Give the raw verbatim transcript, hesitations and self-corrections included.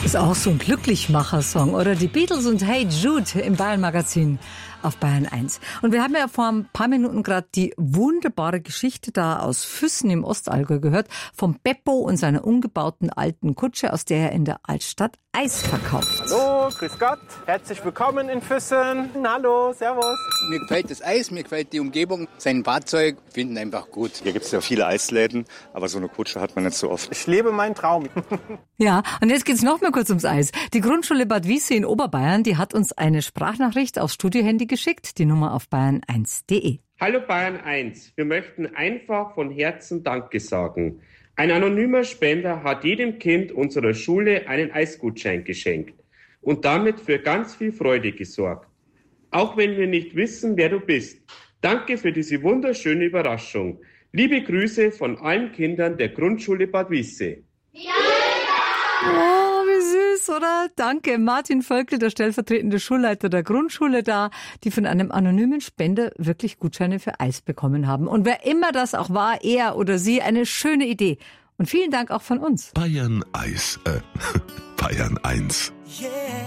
Ist auch so ein Glücklichmacher-Song, oder? Die Beatles und Hey Jude im Bayern-Magazin auf Bayern eins. Und wir haben ja vor ein paar Minuten gerade die wunderbare Geschichte da aus Füssen im Ostallgäu gehört, vom Beppo und seiner umgebauten alten Kutsche, aus der er in der Altstadt Eis verkauft. Hallo, grüß Gott, herzlich willkommen in Füssen. Hallo, servus. Mir gefällt das Eis, mir gefällt die Umgebung, sein Fahrzeug, finden einfach gut. Hier gibt es ja viele Eisläden, aber so eine Kutsche hat man nicht so oft. Ich lebe meinen Traum. Ja, und jetzt geht's noch mal kurz ums Eis. Die Grundschule Bad Wiessee in Oberbayern, die hat uns eine Sprachnachricht aufs Studiohandy geschickt, die Nummer auf bayern eins punkt de. Hallo Bayern eins, wir möchten einfach von Herzen Danke sagen. Ein anonymer Spender hat jedem Kind unserer Schule einen Eisgutschein geschenkt und damit für ganz viel Freude gesorgt. Auch wenn wir nicht wissen, wer du bist. Danke für diese wunderschöne Überraschung. Liebe Grüße von allen Kindern der Grundschule Bad Wiessee. Ja! Oh, wie süß, oder? Danke, Martin Völkel, der stellvertretende Schulleiter der Grundschule da, die von einem anonymen Spender wirklich Gutscheine für Eis bekommen haben. Und wer immer das auch war, er oder sie, eine schöne Idee. Und vielen Dank auch von uns. Bayern Eis, äh, Bayern eins. Yeah.